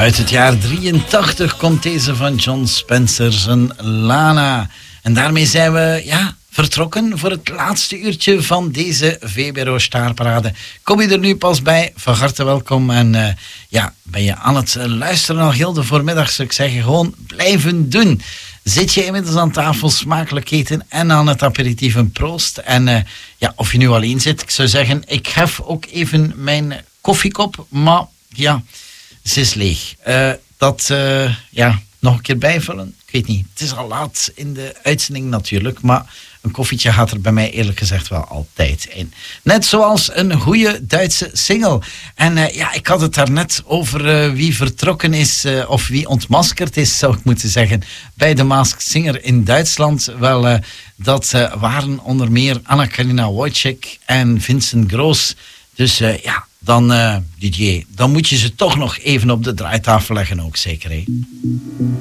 Uit het jaar 83 komt deze van Jon Spencer, zijn Lana. En daarmee zijn we vertrokken voor het laatste uurtje van deze VBRO Staarparade. Kom je er nu pas bij? Van harte welkom. En ben je aan het luisteren al heel de voormiddag, zou ik zeggen, gewoon blijven doen. Zit je inmiddels aan tafel, smakelijk eten en aan het aperitief een proost. En of je nu alleen zit, ik zou zeggen, ik hef ook even mijn koffiekop, maar ze is leeg. Nog een keer bijvullen? Ik weet niet. Het is al laat in de uitzending natuurlijk, maar een koffietje gaat er bij mij eerlijk gezegd wel altijd in. Net zoals een goede Duitse single. En ik had het daarnet over wie vertrokken is, of wie ontmaskerd is, zou ik moeten zeggen, bij de Masked Singer in Duitsland. Wel, dat waren onder meer Anna-Karina Wojcik en Vincent Gross. Dus dan DJ, dan moet je ze toch nog even op de draaitafel leggen ook, zeker, hè?